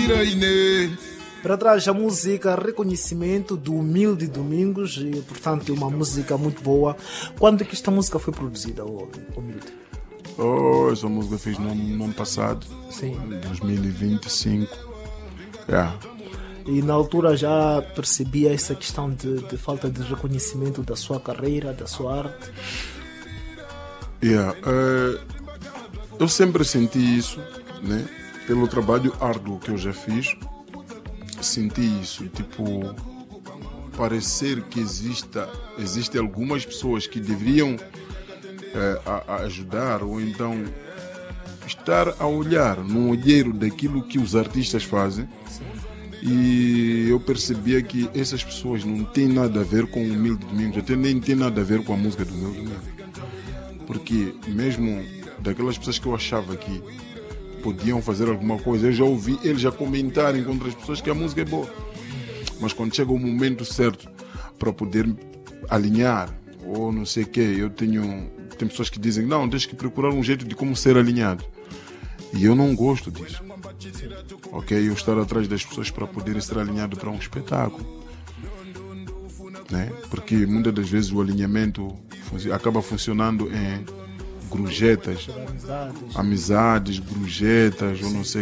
Para trás a música Reconhecimento do Humilde Domingos, e, portanto é uma música muito boa. Quando é que esta música foi produzida, Humilde? Essa música fiz no ano passado, Sim. 2025. E na altura já percebia essa questão de falta de reconhecimento da sua carreira, da sua arte? Eu sempre senti isso, né? Pelo trabalho árduo que eu já fiz, senti isso, tipo, parecer que existem algumas pessoas que deveriam ajudar, ou então estar a olhar no olheiro daquilo que os artistas fazem. E eu percebia que essas pessoas não têm nada a ver com o Humilde Domingos, até nem tem nada a ver com a música do Humilde Domingos. Porque mesmo daquelas pessoas que eu achava que podiam fazer alguma coisa, eu já ouvi eles já comentarem com outras pessoas que a música é boa. Mas quando chega o momento certo para poder alinhar, ou não sei o quê, tem pessoas que dizem, não, tens que procurar um jeito de como ser alinhado. E eu não gosto disso. Ok? Eu estar atrás das pessoas para poder ser alinhado para um espetáculo. Né? Porque muitas das vezes o alinhamento acaba funcionando em grujetas, amizades, grujetas, ou não sei